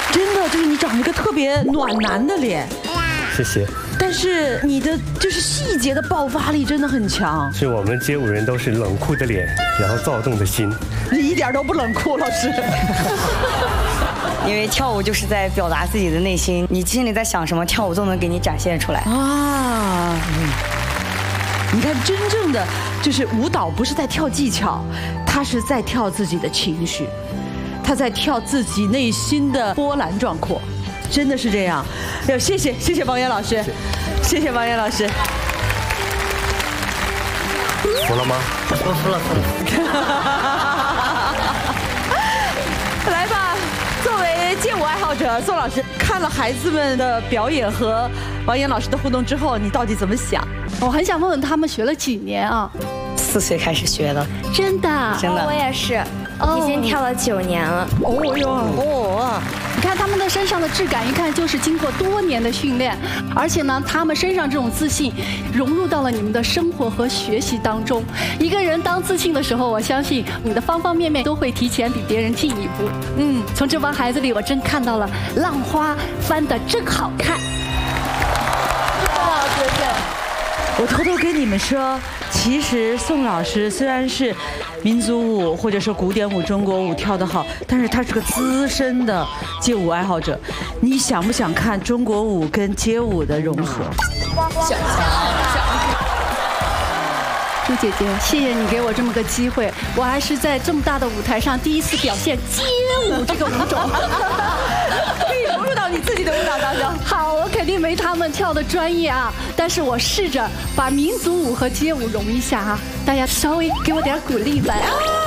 真的就是你长了一个特别暖男的脸。 谢谢。 但是你的就是细节的爆发力真的很强。 是我们街舞人都是冷酷的脸，然后躁动的心。 你一点都不冷酷，老师。 因为跳舞就是在表达自己的内心，你心里在想什么，跳舞都能给你展现出来啊。你看，真正的就是舞蹈不是在跳技巧，它是在跳自己的情绪，他在跳自己内心的波澜壮阔。真的是这样，谢谢王岩老师，谢谢王岩老师。 服了吗？ 服了。 来吧，作为街舞爱好者，宋老师看了孩子们的表演和王岩老师的互动之后，你到底怎么想？ 我很想问问他们学了几年啊 ？4岁开始学的。 真的？ 真的。 我也是，已经跳了9年了。 哦哟， 你看他们的身上的质感，一看就是经过多年的训练，而且呢，他们身上这种自信融入到了你们的生活和学习当中。一个人当自信的时候，我相信你的方方面面都会提前比别人进一步。从这帮孩子里，我真看到了浪花翻得真好看。哇，姐姐， 我偷偷跟你们说，其实宋老师虽然是民族舞或者说古典舞、中国舞跳得好，但是他是个资深的街舞爱好者。你想不想看中国舞跟街舞的融合？ 想。朱姐姐，谢谢你给我这么个机会，我还是在这么大的舞台上第一次表现街舞这个舞种， 可以融入到你自己的舞蹈当中。 好，我肯定没他们跳的专业啊，但是我试着把民族舞和街舞融一下啊，大家稍微给我点鼓励吧。